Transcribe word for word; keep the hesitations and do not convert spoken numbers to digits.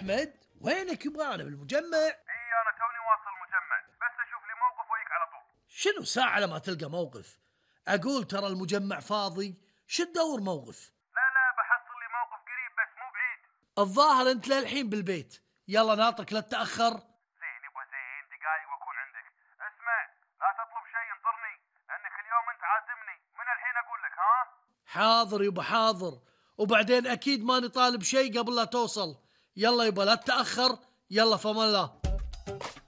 أحمد وينك يبغى؟ أنا بالمجمع. اي انا توني واصل المجمع، بس اشوف لي موقف ويك على طول. شنو ساعة لما تلقى موقف؟ أقول ترى المجمع فاضي، شو تدور موقف؟ لا لا بحصل لي موقف قريب بس مو بعيد. الظاهر أنت للحين بالبيت، يلا ناطرك لا تتأخر. زين يبغى زين دقايق واكون عندك. اسمع لا تطلب شيء انطرني، لانك اليوم انت عازمني، من الحين اقول لك ها. حاضر يبا حاضر، وبعدين أكيد ماني طالب شيء قبل لا توصل. يلا يبا لا تتأخر، يلا فما الله.